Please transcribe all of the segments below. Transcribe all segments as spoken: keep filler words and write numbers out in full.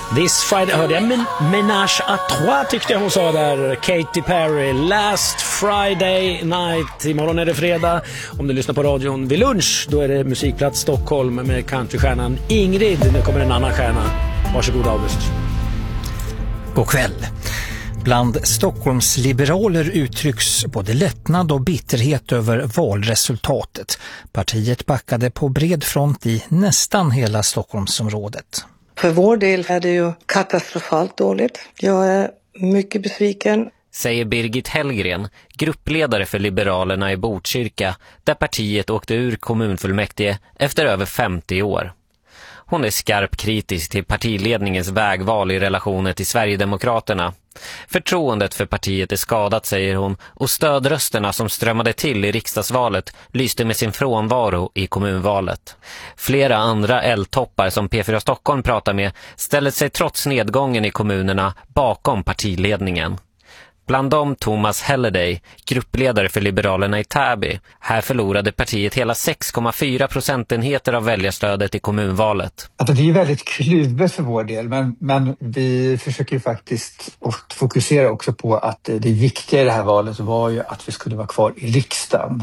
This Friday, hörde jag, men Ménage à trois tyckte jag hon sa där. Katy Perry, Last Friday Night. Imorgon är det fredag. Om du lyssnar på radion vid lunch, då är det Musikplats Stockholm med countrystjärnan Ingrid. Nu kommer en annan stjärna. Varsågod August. God kväll. Bland Stockholms liberaler uttrycks både lättnad och bitterhet över valresultatet. Partiet backade på bred front i nästan hela Stockholmsområdet. För vår del är det ju katastrofalt dåligt. Jag är mycket besviken. Säger Birgit Hellgren, gruppledare för Liberalerna i Botkyrka, där partiet åkte ur kommunfullmäktige efter över femtio år. Hon är skarp kritisk till partiledningens vägval i relationen till Sverigedemokraterna. Förtroendet för partiet är skadat, säger hon, och stödrösterna som strömmade till i riksdagsvalet lyste med sin frånvaro i kommunvalet. Flera andra eldtoppar som P fyra Stockholm pratar med ställer sig trots nedgången i kommunerna bakom partiledningen. Bland dem Thomas Halliday, gruppledare för Liberalerna i Täby. Här förlorade partiet hela sex komma fyra procentenheter av väljarstödet i kommunvalet. Alltså det är väldigt kluvet för vår del, men, men vi försöker ju faktiskt fokusera också på att det viktiga i det här valet var ju att vi skulle vara kvar i riksdagen.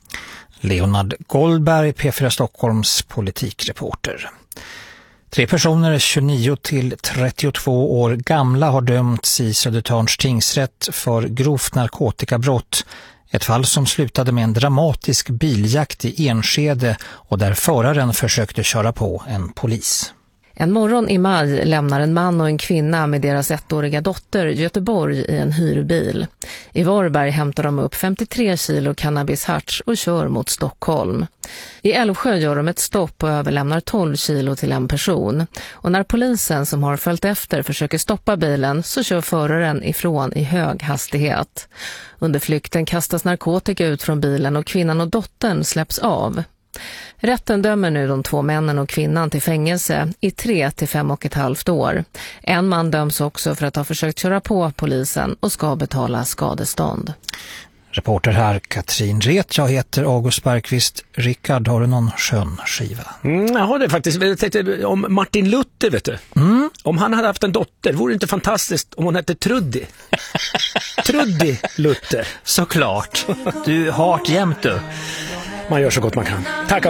Leonard Goldberg, P fyra Stockholms politikreporter. Tre personer tjugonio till trettiotvå år gamla har dömts i Södertörns tingsrätt för grovt narkotikabrott. Ett fall som slutade med en dramatisk biljakt i Enskede och där föraren försökte köra på en polis. En morgon i maj lämnar en man och en kvinna med deras ettåriga dotter Göteborg i en hyrbil. I Varberg hämtar de upp femtiotre kilo cannabisharts och kör mot Stockholm. I Älvsjö gör de ett stopp och överlämnar tolv kilo till en person. Och när polisen som har följt efter försöker stoppa bilen så kör föraren ifrån i hög hastighet. Under flykten kastas narkotika ut från bilen och kvinnan och dottern släpps av. Rätten dömer nu de två männen och kvinnan till fängelse i tre till fem och ett halvt år. En man döms också för att ha försökt köra på polisen och ska betala skadestånd. Reporter här Katrin Ret, jag heter August Bergqvist. Rickard, har du någon skön skiva? Mm, jag har det faktiskt. Jag tänkte om Martin Luther, vet du. Mm. Om han hade haft en dotter, vore det inte fantastiskt om hon hette Truddi? Truddi Luther. Såklart. Du har jämt du. Man gör så gott man kan. Tack.